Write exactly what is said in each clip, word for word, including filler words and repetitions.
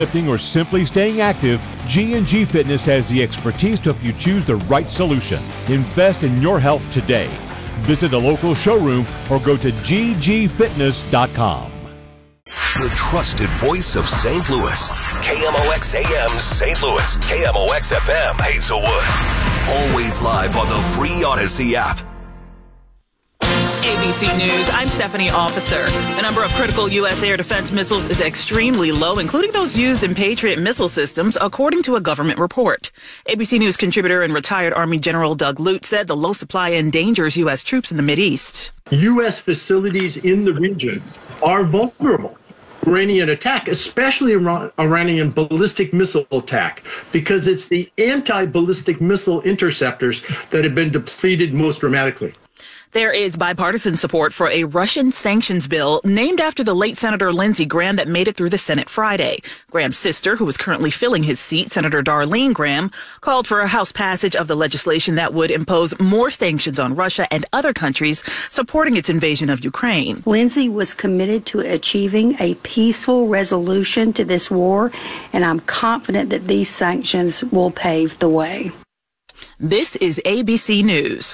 Lifting or simply staying active, G and G Fitness has the expertise to help you choose the right solution. Invest in your health today. Visit a local showroom or go to g g fitness dot com. The trusted voice of Saint Louis. K M O X A M Saint Louis. K M O X F M Hazelwood. Always live on the free Odyssey app. A B C News, I'm Stephanie Officer. The number of critical U S air defense missiles is extremely low, including those used in Patriot missile systems, according to a government report. A B C News contributor and retired Army General Doug Lute said the low supply endangers U S troops in the Mideast. U S facilities in the region are vulnerable to Iranian attack, especially Iranian ballistic missile attack, because it's the anti-ballistic missile interceptors that have been depleted most dramatically. There is bipartisan support for a Russian sanctions bill named after the late Senator Lindsey Graham that made it through the Senate Friday. Graham's sister, who is currently filling his seat, Senator Darlene Graham, called for a House passage of the legislation that would impose more sanctions on Russia and other countries supporting its invasion of Ukraine. Lindsey was committed to achieving a peaceful resolution to this war, and I'm confident that these sanctions will pave the way. This is A B C News.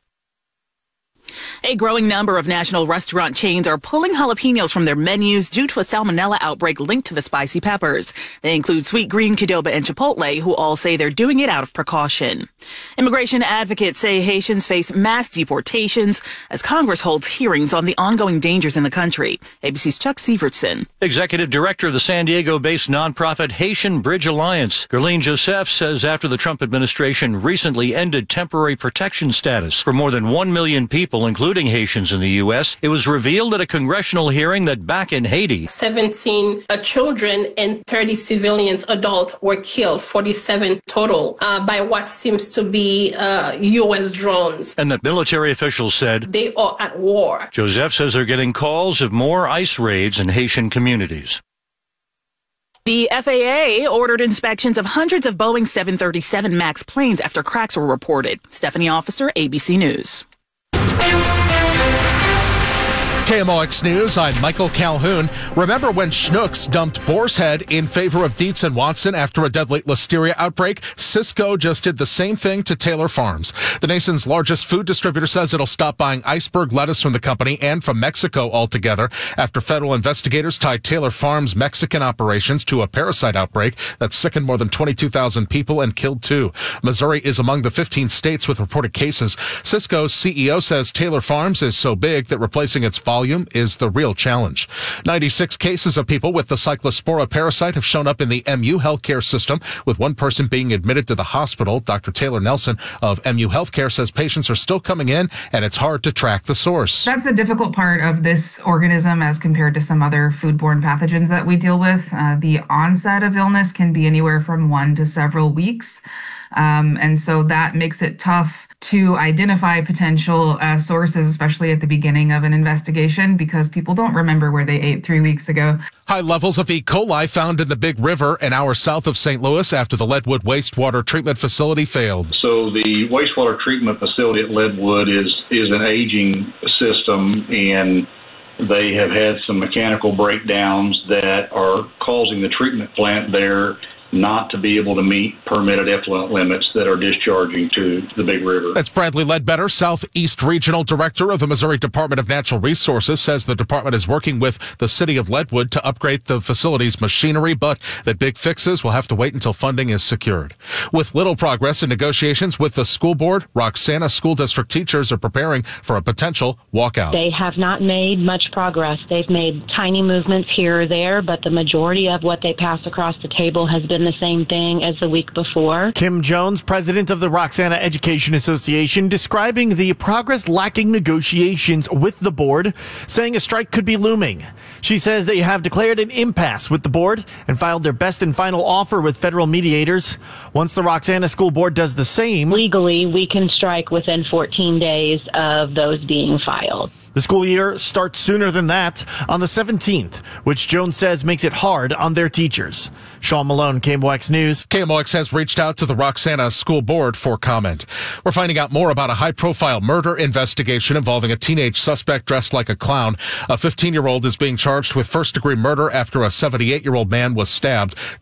A growing number of national restaurant chains are pulling jalapenos from their menus due to a salmonella outbreak linked to the spicy peppers. They include Sweet Green, Qdoba, and Chipotle, who all say they're doing it out of precaution. Immigration advocates say Haitians face mass deportations as Congress holds hearings on the ongoing dangers in the country. A B C's Chuck Sievertson. Executive Director of the San Diego-based nonprofit Haitian Bridge Alliance, Gerline Joseph, says after the Trump administration recently ended temporary protection status for more than one million people, including Haitians in the U S, it was revealed at a congressional hearing that back in Haiti, seventeen uh, children and thirty civilians, adults, were killed, forty-seven total, uh, by what seems to be uh, U S drones. And that military officials said they are at war. Joseph says they're getting calls of more ICE raids in Haitian communities. The F A A ordered inspections of hundreds of Boeing seven thirty-seven MAX planes after cracks were reported. Stephanie Officer, A B C News. K M O X News, I'm Michael Calhoun. Remember when Schnucks dumped Boar's Head in favor of Dietz and Watson after a deadly listeria outbreak? Sysco just did the same thing to Taylor Farms. The nation's largest food distributor says it'll stop buying iceberg lettuce from the company and from Mexico altogether after federal investigators tied Taylor Farms' Mexican operations to a parasite outbreak that sickened more than twenty-two thousand people and killed two. Missouri is among the fifteen states with reported cases. Sysco's C E O says Taylor Farms is so big that replacing its volume is the real challenge. ninety-six cases of people with the Cyclospora parasite have shown up in the M U healthcare system, with one person being admitted to the hospital. Doctor Taylor Nelson of M U Healthcare says patients are still coming in and it's hard to track the source. That's the difficult part of this organism as compared to some other foodborne pathogens that we deal with. Uh, the onset of illness can be anywhere from one to several weeks. Um, and so that makes it tough to identify potential uh, sources, especially at the beginning of an investigation, because people don't remember where they ate three weeks ago. High levels of E. coli found in the Big River an hour south of Saint Louis after the Leadwood wastewater treatment facility failed. So the wastewater treatment facility at Leadwood is, is an aging system, and they have had some mechanical breakdowns that are causing the treatment plant there not to be able to meet permitted effluent limits that are discharging to the Big River. That's Bradley Ledbetter, Southeast Regional Director of the Missouri Department of Natural Resources, says the department is working with the city of Leadwood to upgrade the facility's machinery, but that big fixes will have to wait until funding is secured. With little progress in negotiations with the school board, Roxana School District teachers are preparing for a potential walkout. They have not made much progress. They've made tiny movements here or there, but the majority of what they pass across the table has been the same thing as the week before. Kim Jones, president of the Roxana Education Association, describing the progress-lacking negotiations with the board, saying a strike could be looming. She says they have declared an impasse with the board and filed their best and final offer with federal mediators. Once the Roxana School Board does the same, legally, we can strike within fourteen days of those being filed. The school year starts sooner than that, on the seventeenth, which Jones says makes it hard on their teachers. Sean Malone, K M O X News. K M O X has reached out to the Roxana School Board for comment. We're finding out more about a high-profile murder investigation involving a teenage suspect dressed like a clown. A fifteen-year-old is being charged with first-degree murder after a seventy-eight-year-old man was stabbed.